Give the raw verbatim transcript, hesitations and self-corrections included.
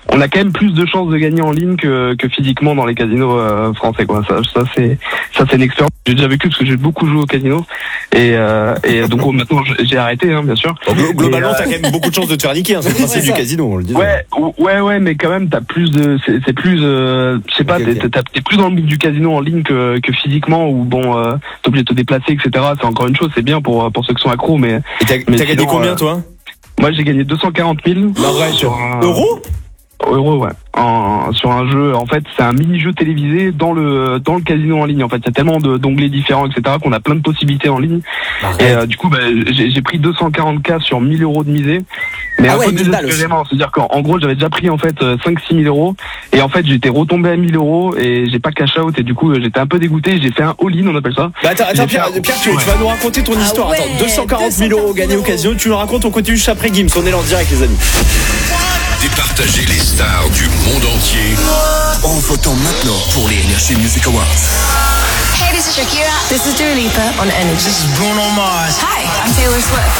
on a quand même plus de chances de gagner en ligne que, que physiquement dans les casinos euh, français, quoi. Ça, ça c'est, ça c'est une expérience. J'ai déjà vécu parce que j'ai beaucoup joué au casino et, euh, et donc oh, maintenant j'ai arrêté, hein, bien sûr. Bon, globalement, et, euh, t'as quand même beaucoup de chances de te faire niquer, hein, c'est le principe du casino, on le dit. Ouais, ouais, ouais, mais quand même, t'as plus de, c'est, c'est plus, euh, je sais pas, okay, t'es, okay. t'es plus dans le bout du casino en ligne que, que physiquement, où bon, euh, t'es obligé de te déplacer, et cetera. C'est encore une chose, c'est bien pour pour ceux qui sont accros, mais. Et t'as, mais t'as sinon, gagné combien, euh, toi? Moi, j'ai gagné deux cent quarante mille. La vraie, sur un... Euros? Euros, ouais. En, sur un jeu, en fait, c'est un mini-jeu télévisé dans le dans le casino en ligne. En fait, il y a tellement de, d'onglets différents, et cetera, qu'on a plein de possibilités en ligne. Arrête. Et euh, du coup, bah, j'ai, j'ai pris deux cent quarante K sur mille euros de misée. Mais ah un ouais, peu désespérément, c'est-à-dire qu'en en gros, j'avais déjà pris en fait cinq six mille euros, et en fait, j'étais retombé à mille euros et j'ai pas cash out, et du coup, j'étais un peu dégoûté. J'ai fait un all-in, on appelle ça. Bah attends, attends Pierre, un... Pierre, tu, ouais. tu vas nous raconter ton ah histoire. Ouais, attends, deux cent quarante mille euros gagnés au casino. Tu nous racontes, on continue juste après Gims. On est là en direct, les amis. Départager les stars du monde entier en votant maintenant pour les Energy Music Awards. Hey, this is Shakira. This is Dua Lipa on Energy. This is Bruno Mars. Hi, I'm Taylor Swift.